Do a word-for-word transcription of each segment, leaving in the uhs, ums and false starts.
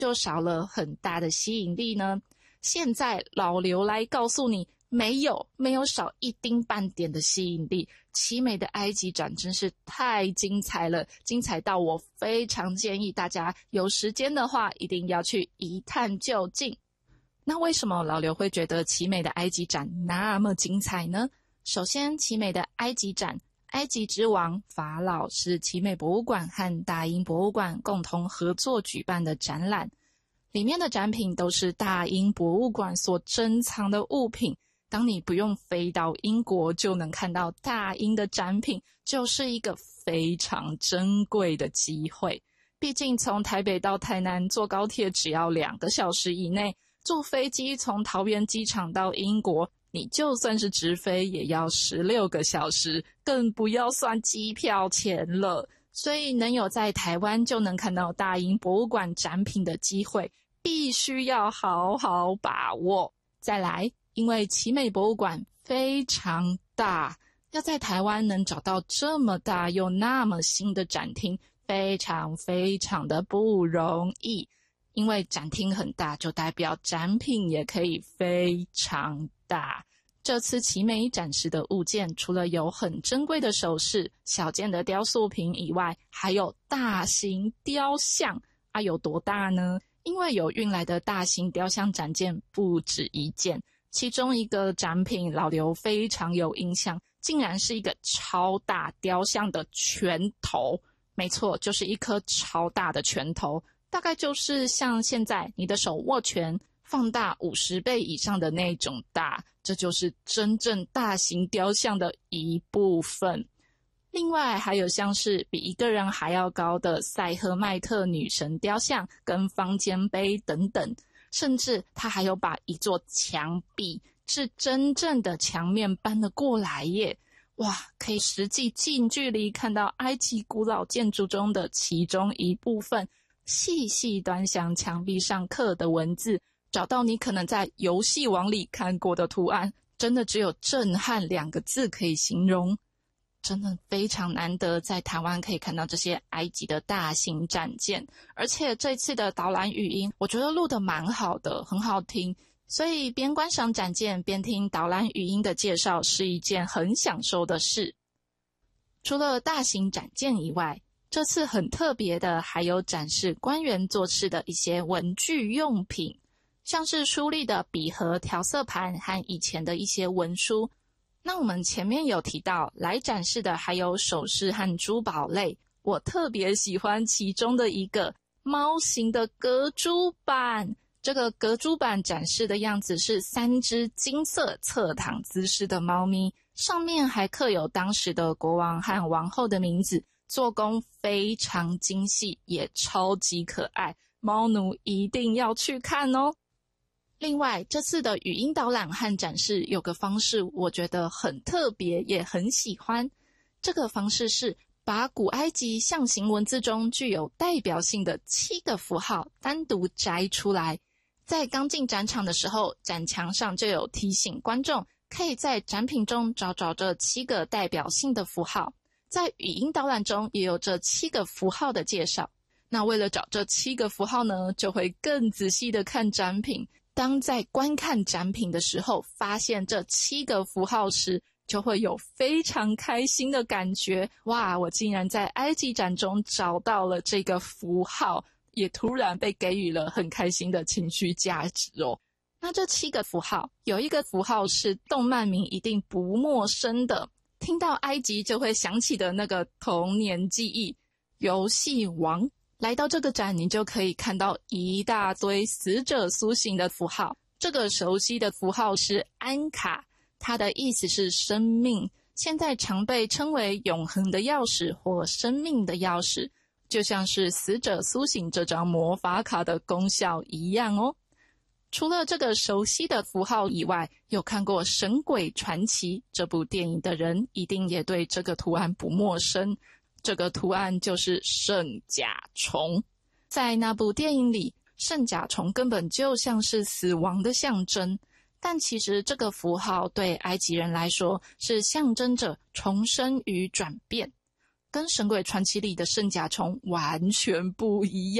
就少了很大的吸引力呢？现在老刘来告诉你，没有，没有少一丁半点的吸引力。奇美的埃及展真是太精彩了，精彩到我非常建议大家有时间的话一定要去一探究竟。那为什么老刘会觉得奇美的埃及展那么精彩呢？首先，奇美的埃及展，埃及之王法老是奇美博物馆和大英博物馆共同合作举办的展览，里面的展品都是大英博物馆所珍藏的物品。当你不用飞到英国就能看到大英的展品，就是一个非常珍贵的机会。毕竟从台北到台南坐高铁只要两个小时以内，坐飞机从桃园机场到英国，你就算是直飞也要十六个小时，更不要算机票钱了。所以能有在台湾就能看到大英博物馆展品的机会，必须要好好把握。再来，因为奇美博物馆非常大，要在台湾能找到这么大又那么新的展厅，非常非常的不容易。因为展厅很大，就代表展品也可以非常大。这次奇美展示的物件，除了有很珍贵的首饰、小件的雕塑品以外，还有大型雕像。啊，有多大呢？因为有运来的大型雕像展件不止一件，其中一个展品老刘非常有印象，竟然是一个超大雕像的拳头。没错，就是一颗超大的拳头，大概就是像现在你的手握拳放大五十倍以上的那种大，这就是真正大型雕像的一部分。另外还有像是比一个人还要高的塞赫迈特女神雕像跟方尖碑等等，甚至他还有把一座墙壁是真正的墙面搬了过来耶。哇，可以实际近距离看到埃及古老建筑中的其中一部分，细细端详墙壁上刻的文字，找到你可能在游戏王里看过的图案，真的只有震撼两个字可以形容。真的非常难得在台湾可以看到这些埃及的大型展件，而且这次的导览语音我觉得录得蛮好的，很好听，所以边观赏展件边听导览语音的介绍是一件很享受的事。除了大型展件以外，这次很特别的还有展示官员做事的一些文具用品，像是书立的笔盒、调色盘和以前的一些文书。那我们前面有提到来展示的还有首饰和珠宝类，我特别喜欢其中的一个猫形的隔珠板。这个隔珠板展示的样子是三只金色侧躺姿势的猫咪，上面还刻有当时的国王和王后的名字，做工非常精细，也超级可爱，猫奴一定要去看哦。另外，这次的语音导览和展示有个方式我觉得很特别，也很喜欢。这个方式是把古埃及象形文字中具有代表性的七个符号单独摘出来。在刚进展场的时候，展墙上就有提醒观众可以在展品中找找这七个代表性的符号。在语音导览中也有这七个符号的介绍。那为了找这七个符号呢，就会更仔细的看展品。当在观看展品的时候，发现这七个符号时，就会有非常开心的感觉。哇，我竟然在埃及展中找到了这个符号，也突然被给予了很开心的情绪价值哦。那这七个符号，有一个符号是动漫迷一定不陌生的，听到埃及就会想起的那个童年记忆，游戏王。来到这个展，你就可以看到一大堆死者苏醒的符号。这个熟悉的符号是安卡，它的意思是生命，现在常被称为永恒的钥匙或生命的钥匙，就像是死者苏醒这张魔法卡的功效一样哦。除了这个熟悉的符号以外，有看过《神鬼传奇》这部电影的人一定也对这个图案不陌生。这个图案就是圣甲虫。在那部电影里，圣甲虫根本就像是死亡的象征，但其实这个符号对埃及人来说是象征着重生与转变，跟神鬼传奇里的圣甲虫完全不一样。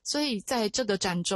所以在这个展中